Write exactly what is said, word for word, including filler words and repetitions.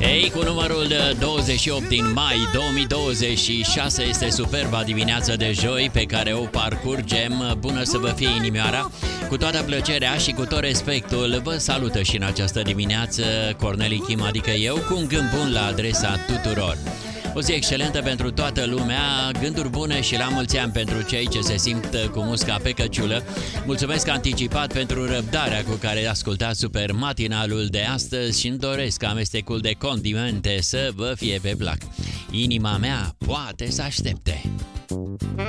Ei, cu numărul douăzeci și opt din mai două mii douăzeci și șase este superba dimineață de joi pe care o parcurgem. Bună să vă fie inimioara! Cu toată plăcerea și cu tot respectul vă salută și în această dimineață Corneli Kim, adică eu, cu un gând bun la adresa tuturor. O zi excelentă pentru toată lumea, gânduri bune și la mulți ani pentru cei ce se simt cu musca pe căciulă. Mulțumesc anticipat pentru răbdarea cu care ascultați super matinalul de astăzi și îmi doresc amestecul de condimente să vă fie pe plac. Inima mea poate să aștepte.